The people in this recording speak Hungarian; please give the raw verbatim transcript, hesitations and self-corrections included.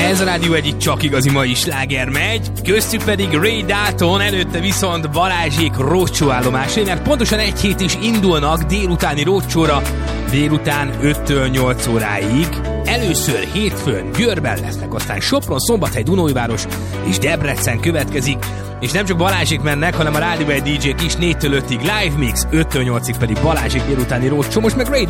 Ez a Rádió egyik csak igazi mai sláger megy, köztük pedig Ray Dalton, előtte viszont Balázsék roadshow állomásai, mert pontosan egy hét is indulnak délutáni roadshowra, délután öttől nyolc óráig. Először hétfőn Győrben lesznek, aztán Sopron, Szombathely, Dunaújváros és Debrecen következik, és nem csak Balázsék mennek, hanem a Rádió egy dé dzsék is négytől ötig live mix, öttől nyolcig pedig Balázsék délutáni roadshow, most meg Ray